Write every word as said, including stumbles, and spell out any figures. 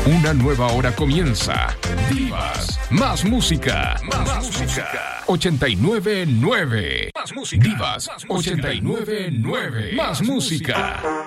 Una nueva hora comienza. Divas, más música. Más, más música. ochenta y nueve nueve. Más música. Divas, ochenta y nueve nueve. Más música.